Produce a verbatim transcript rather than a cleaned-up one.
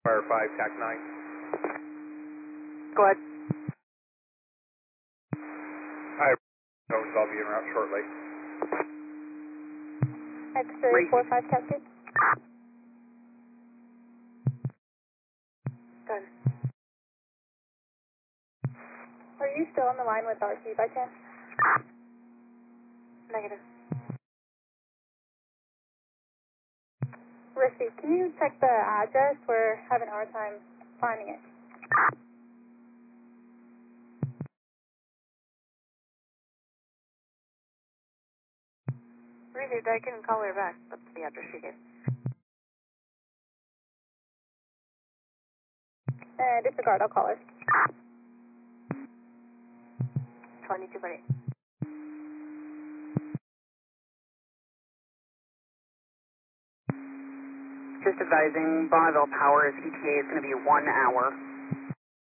Fire five, tac nine. Go ahead. Hi, Jones, I'll be en route shortly. X-ray four five Cascade. Good. Are you still on the line with R T by chance? Negative. Risky, can you check the address? We're having a hard time finding it. Received. I can call her back. That's the address she gave. Uh, disregard, I'll call her. twenty-two by eight. Just advising, Bonneville Power is E T A is going to be one hour.